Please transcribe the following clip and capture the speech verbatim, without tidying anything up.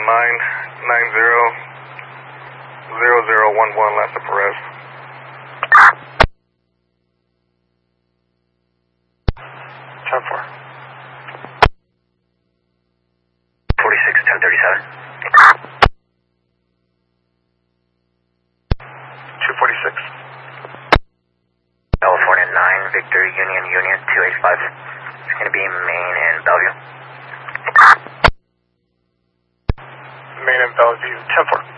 nine nine zero zero zero one one, last of Perez. ten four. forty-six, ten thirty-seven. two forty-six. California nine, Victor Union Union two eighty-five. It's going to be Maine and Bellevue. Maine and Bellevue, ten four.